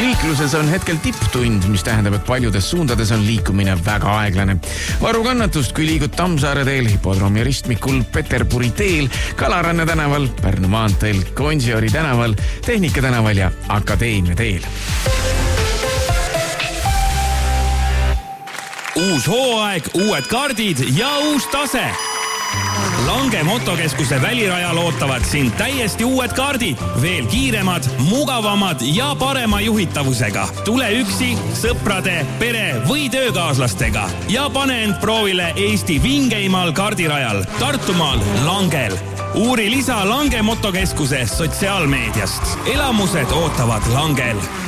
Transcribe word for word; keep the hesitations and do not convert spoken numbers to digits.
Liikluses on hetkel tipptund, mis tähendab, et paljudes suundades on liikumine väga aeglane. Varu kannatust, kui liigud Tammsaare teel, hipodroomi ristmikul, Peterburi teel, Kalaranna tänaval, Pärnu maanteel, Gonsiori tänaval, Tehnika tänaval ja Akadeemia teel. Uus hooaeg, uued kaardid ja uus tase. Lange motokeskuse välirajal ootavad sind täiesti uued kaardid, veel kiiremad, mugavamad ja parema juhitavusega. Tule üksi, sõprade, pere või töökaaslastega ja pane end proovile Eesti vingeimal kaardirajal Tartumaal Langel. Uuri lisa Lange motokeskuse sotsiaalmeediast. Elamused ootavad Langel.